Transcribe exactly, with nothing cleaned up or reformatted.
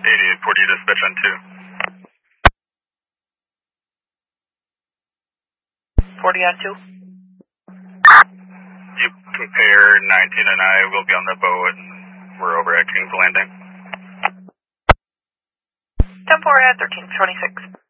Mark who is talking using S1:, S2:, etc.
S1: eighty-eight forty dispatch on two.
S2: forty on two.
S1: You compare nineteen and I will be on the boat. We're over at King's Landing.
S2: ten four at thirteen twenty-six.